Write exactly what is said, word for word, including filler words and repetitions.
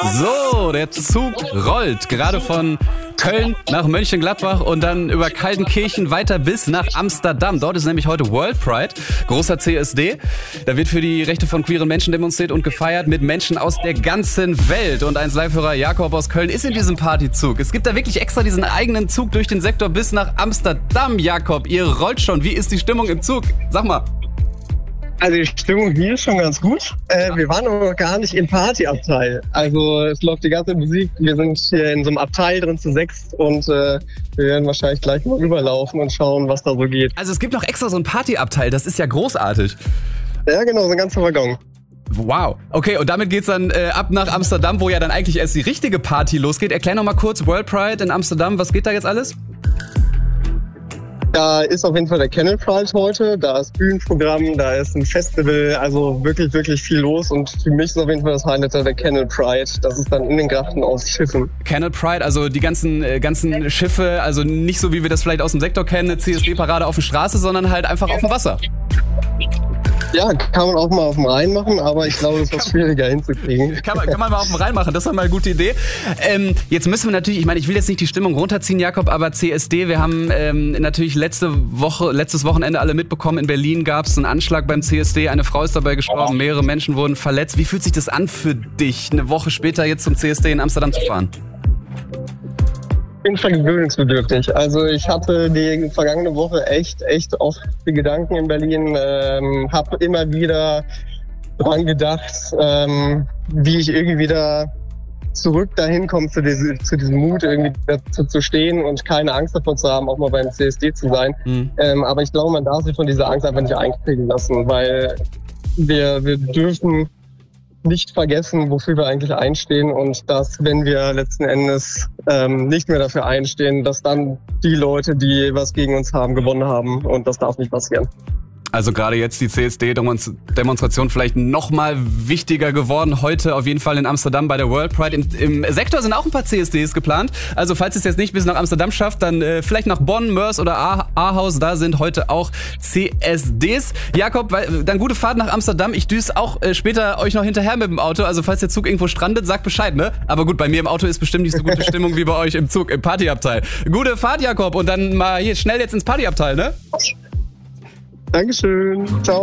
So, der Zug rollt gerade von Köln nach Mönchengladbach und dann über Kaltenkirchen weiter bis nach Amsterdam. Dort ist nämlich heute World Pride, großer C S D. Da wird für die Rechte von queeren Menschen demonstriert und gefeiert mit Menschen aus der ganzen Welt. Und eins Live-Hörer Jakob aus Köln ist in diesem Partyzug. Es gibt da wirklich extra diesen eigenen Zug durch den Sektor bis nach Amsterdam, Jakob. Ihr rollt schon. Wie ist die Stimmung im Zug? Sag mal. Also die Stimmung hier ist schon ganz gut. Äh, wir waren aber noch gar nicht im Partyabteil. Also es läuft die ganze Musik. Wir sind hier in so einem Abteil drin zu sechst und äh, wir werden wahrscheinlich gleich mal rüberlaufen und schauen, was da so geht. Also es gibt noch extra so ein Partyabteil. Das ist ja großartig. Ja genau, so ein ganzer Waggon. Wow. Okay, und damit geht's dann äh, ab nach Amsterdam, wo ja dann eigentlich erst die richtige Party losgeht. Erklär noch mal kurz, World Pride in Amsterdam, was geht da jetzt alles? Da ist auf jeden Fall der Canal Pride heute, da ist Bühnenprogramm, da ist ein Festival, also wirklich, wirklich viel los und für mich ist auf jeden Fall das Highlight der Canal Pride, das ist dann in den Grachten aus Schiffen. Canal Pride, also die ganzen, äh, ganzen Schiffe, also nicht so wie wir das vielleicht aus dem Sektor kennen, eine C S D-Parade auf der Straße, sondern halt einfach auf dem Wasser. Ja, kann man auch mal auf dem Rhein machen, aber ich glaube, das ist schwieriger hinzukriegen. Kann man, kann man mal auf dem Rhein machen, das war mal eine gute Idee. Ähm, jetzt müssen wir natürlich, ich meine, ich will jetzt nicht die Stimmung runterziehen, Jakob, aber C S D, wir haben ähm, natürlich letzte Woche, letztes Wochenende alle mitbekommen, in Berlin gab es einen Anschlag beim C S D, eine Frau ist dabei gestorben, mehrere Menschen wurden verletzt. Wie fühlt sich das an für dich, eine Woche später jetzt zum C S D in Amsterdam zu fahren? Ich bin schon gewöhnungsbedürftig. Also ich hatte die vergangene Woche echt, echt oft die Gedanken in Berlin, ähm, habe immer wieder dran gedacht, ähm, wie ich irgendwie wieder zurück dahin komme zu, diese, zu diesem Mut, irgendwie dazu zu stehen und keine Angst davor zu haben, auch mal beim C S D zu sein. Mhm. Ähm, aber ich glaube, man darf sich von dieser Angst einfach nicht einkriegen lassen, weil wir, wir dürfen nicht vergessen, wofür wir eigentlich einstehen und dass, wenn wir letzten Endes ähm, nicht mehr dafür einstehen, dass dann die Leute, die was gegen uns haben, gewonnen haben und das darf nicht passieren. Also gerade jetzt die C S D-Demonstration vielleicht noch mal wichtiger geworden. Heute auf jeden Fall in Amsterdam bei der World Pride. Im, im Sektor sind auch ein paar C S Ds geplant. Also falls es jetzt nicht bis nach Amsterdam schafft, dann äh, vielleicht nach Bonn, Mörs oder Ahaus. Da sind heute auch C S Ds. Jakob, dann gute Fahrt nach Amsterdam. Ich düse auch äh, später euch noch hinterher mit dem Auto. Also falls der Zug irgendwo strandet, sagt Bescheid, ne? Aber gut, bei mir im Auto ist bestimmt nicht so gute Stimmung wie bei euch im Zug, im Partyabteil. Gute Fahrt, Jakob. Und dann mal hier schnell jetzt ins Partyabteil, ne? Dankeschön. Ciao.